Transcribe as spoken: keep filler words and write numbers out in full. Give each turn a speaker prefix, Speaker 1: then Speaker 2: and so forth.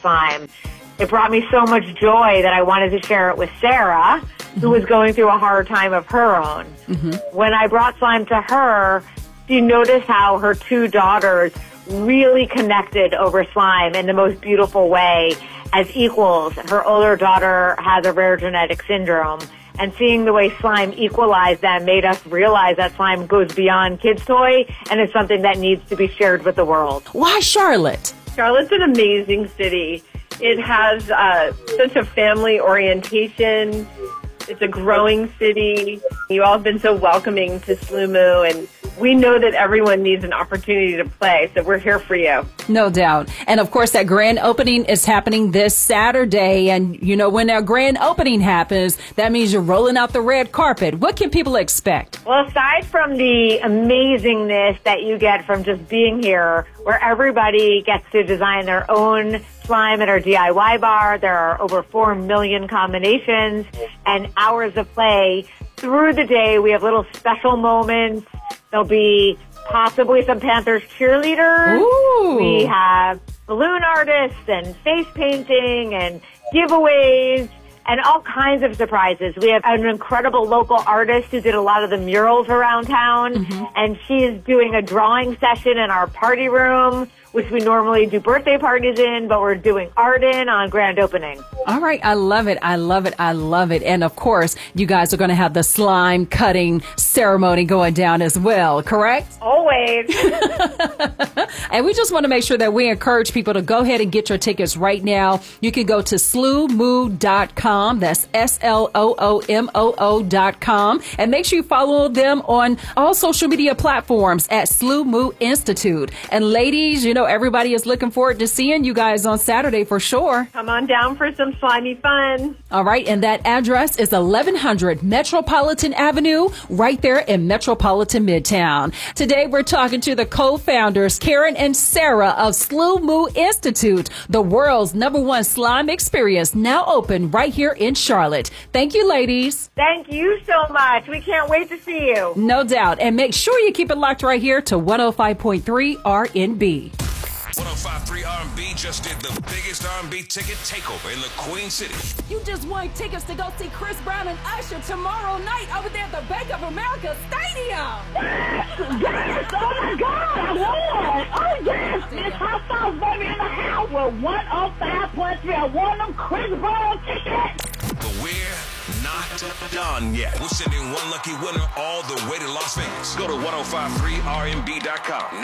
Speaker 1: slime. It brought me so much joy that I wanted to share it with Sarah, who mm-hmm. was going through a hard time of her own. Mm-hmm. When I brought slime to her, she noticed how her two daughters really connected over slime in the most beautiful way as equals. Her older daughter has a rare genetic syndrome, and seeing the way slime equalized them made us realize that slime goes beyond kids' toy and is something that needs to be shared with the world.
Speaker 2: Why Charlotte?
Speaker 3: Charlotte's an amazing city. It has uh, such a family orientation. It's a growing city. You all have been so welcoming to S L U M U, and we know that everyone needs an opportunity to play, so we're here for you.
Speaker 2: No doubt. And, of course, that grand opening is happening this Saturday. And, you know, when that grand opening happens, that means you're rolling out the red carpet. What can people expect?
Speaker 1: Well, aside from the amazingness that you get from just being here, where everybody gets to design their own slime at our D I Y bar, there are over four million combinations and hours of play. Through the day, we have little special moments. There'll be possibly some Panthers cheerleaders.
Speaker 2: Ooh.
Speaker 1: We have balloon artists and face painting and giveaways and all kinds of surprises. We have an incredible local artist who did a lot of the murals around town, mm-hmm. and she's doing a drawing session in our party room, which we normally do birthday parties in, but we're doing art in on grand opening.
Speaker 2: All right. I love it. I love it. I love it. And of course, you guys are going to have the slime cutting ceremony going down as well, correct?
Speaker 1: Always.
Speaker 2: And we just want to make sure that we encourage people to go ahead and get your tickets right now. You can go to S L U M O dot com. That's S L O O M O O dot com. And make sure you follow them on all social media platforms at S L U M U Institute. And ladies, you know, everybody is looking forward to seeing you guys on Saturday for sure.
Speaker 3: Come on down for some slimy fun.
Speaker 2: All right. And that address is eleven hundred Metropolitan Avenue, right there in Metropolitan Midtown. Today, we're talking to the co-founders, Karen and Sarah of S L U M U Institute, the world's number one slime experience, now open right here in Charlotte. Thank you, ladies.
Speaker 1: Thank you so much. We can't wait to see you.
Speaker 2: No doubt. And make sure you keep it locked right here to one oh five point three R N B.
Speaker 4: one oh five point three R and B just did the biggest R and B ticket takeover in the Queen City.
Speaker 5: You just won tickets to go see Chris Brown and Usher tomorrow night over there at the Bank of America Stadium.
Speaker 6: Yes! Oh my God! I won! Oh yes! Miss Hot Sauce baby in the house with one oh five point three. I won them Chris Brown tickets.
Speaker 4: But we're not done yet. We're sending one lucky winner all the way to Las Vegas. Go to one oh five three R N B dot com.